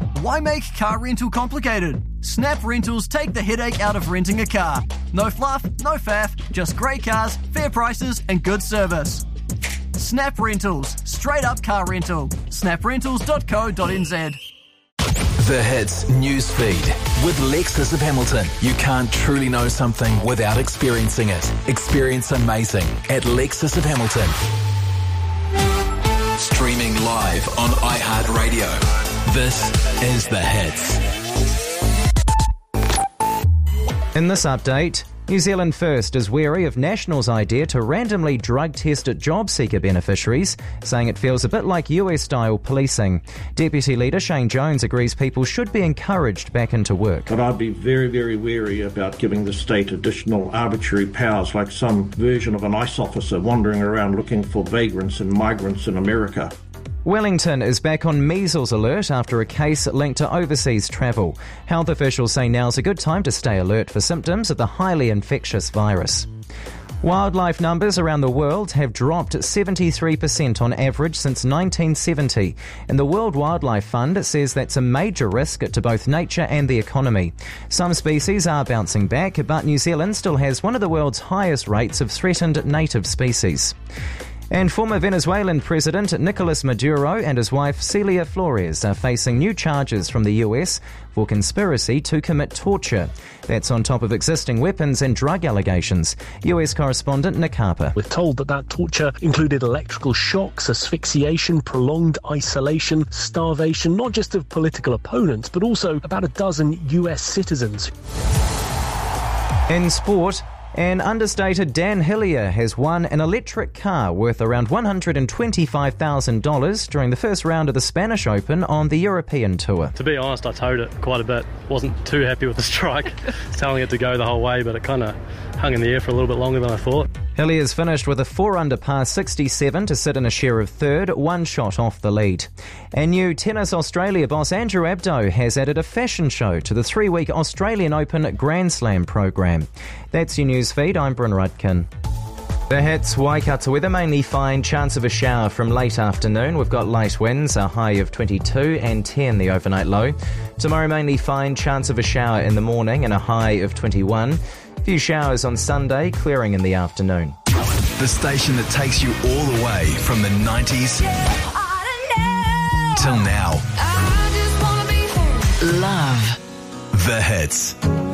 Why make car rental complicated? Snap Rentals take the headache out of renting a car. No fluff, no faff, just great cars, fair prices and good service. Snap Rentals, straight up car rental. snaprentals.co.nz. The Hits news feed with Lexus of Hamilton. You can't truly know something without experiencing it. Experience amazing at Lexus of Hamilton. Streaming live on iHeartRadio. This is The Hits. In this update, New Zealand First is wary of National's idea to randomly drug test job seeker beneficiaries, saying it feels a bit like US-style policing. Deputy Leader Shane Jones agrees people should be encouraged back into work. But I'd be very, very wary about giving the state additional arbitrary powers like some version of an ICE officer wandering around looking for vagrants and migrants in America. Wellington is back on measles alert after a case linked to overseas travel. Health officials say now's a good time to stay alert for symptoms of the highly infectious virus. Wildlife numbers around the world have dropped 73% on average since 1970, and the World Wildlife Fund says that's a major risk to both nature and the economy. Some species are bouncing back, but New Zealand still has one of the world's highest rates of threatened native species. And former Venezuelan President Nicolas Maduro and his wife Celia Flores are facing new charges from the US for conspiracy to commit torture. That's on top of existing weapons and drug allegations. US correspondent Nick Harper. We're told that torture included electrical shocks, asphyxiation, prolonged isolation, starvation, not just of political opponents, but also about a dozen US citizens. In sport, an understated Dan Hillier has won an electric car worth around $125,000 during the first round of the Spanish Open on the European Tour. To be honest, I towed it quite a bit. Wasn't too happy with the strike, telling it to go the whole way, but it kind of hung in the air for a little bit longer than I thought. Hillier's finished with a 4-under par 67 to sit in a share of third, one shot off the lead. And new Tennis Australia boss Andrew Abdo has added a fashion show to the 3-week Australian Open Grand Slam program. That's your news feed. I'm Bryn Rudkin. The Hits, Waikato weather, mainly fine, chance of a shower from late afternoon. We've got light winds, a high of 22 and 10 the overnight low. Tomorrow mainly fine, chance of a shower in the morning and a high of 21. Few showers on Sunday, clearing in the afternoon. The station that takes you all the way from the 90s till now. Love The Hits.